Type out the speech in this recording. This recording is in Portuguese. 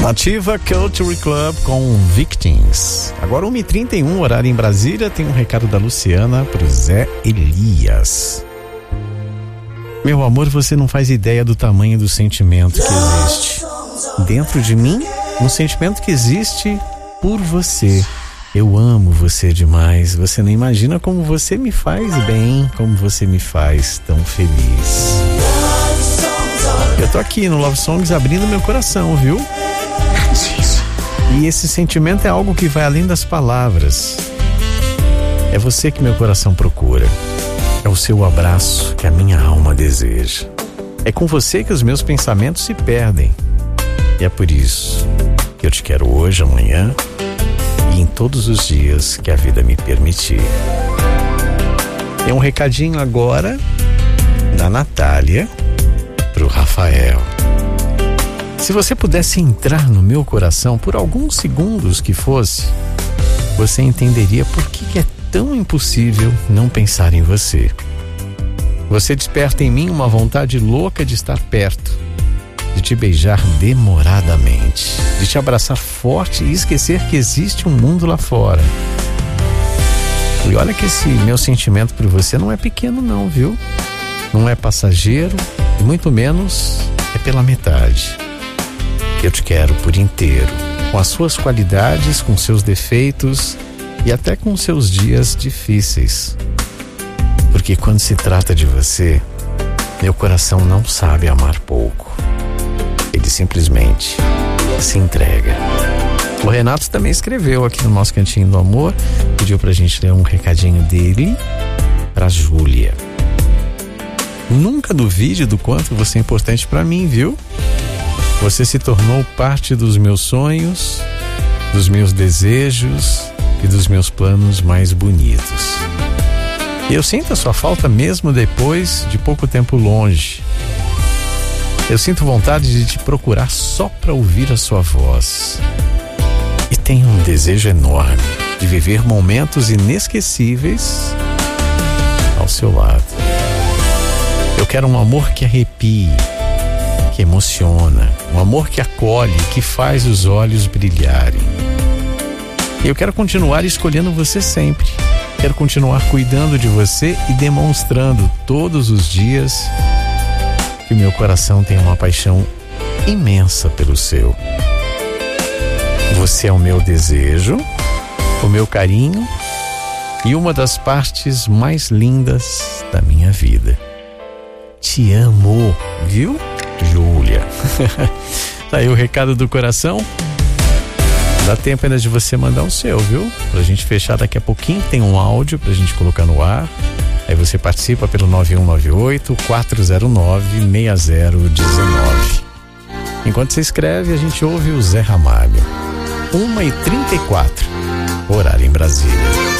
Nativa Culture Club com Victims. Agora 1h31, horário em Brasília. Tem um recado da Luciana pro Zé Elias. Meu amor, você não faz ideia do tamanho do sentimento que existe dentro de mim, um sentimento que existe por você. Eu amo você demais. Você não imagina como você me faz bem, como você me faz tão feliz. Eu tô aqui no Love Songs abrindo meu coração, viu? E esse sentimento é algo que vai além das palavras. É você que meu coração procura. É o seu abraço que a minha alma deseja. É com você que os meus pensamentos se perdem. E é por isso que eu te quero hoje, amanhã e em todos os dias que a vida me permitir. Tem um recadinho agora da Natália pro Rafael. Se você pudesse entrar no meu coração por alguns segundos que fosse, você entenderia por que é tão impossível não pensar em você. Você desperta em mim uma vontade louca de estar perto, de te beijar demoradamente, de te abraçar forte e esquecer que existe um mundo lá fora. E olha que esse meu sentimento por você não é pequeno não, viu? Não é passageiro e muito menos é pela metade. Eu te quero por inteiro, com as suas qualidades, com seus defeitos e até com seus dias difíceis. Porque quando se trata de você, meu coração não sabe amar pouco. Ele simplesmente se entrega. O Renato também escreveu aqui no nosso Cantinho do Amor, pediu pra gente ler um recadinho dele pra Júlia. Nunca duvide do quanto você é importante pra mim, viu? Você se tornou parte dos meus sonhos, dos meus desejos e dos meus planos mais bonitos. E eu sinto a sua falta mesmo depois de pouco tempo longe. Eu sinto vontade de te procurar só para ouvir a sua voz. E tenho um desejo enorme de viver momentos inesquecíveis ao seu lado. Eu quero um amor que arrepie, que emociona, um amor que acolhe, que faz os olhos brilharem. E eu quero continuar escolhendo você sempre. Quero continuar cuidando de você e demonstrando todos os dias que o meu coração tem uma paixão imensa pelo seu. Você é o meu desejo, o meu carinho e uma das partes mais lindas da minha vida. Te amo, viu, Júlia? Tá aí o recado do coração. Dá tempo ainda de você mandar o seu, viu? Pra gente fechar daqui a pouquinho, tem um áudio pra gente colocar no ar. Aí você participa pelo 9198-409-6019. Enquanto você escreve, a gente ouve o Zé Ramalho. 1h34, horário em Brasília.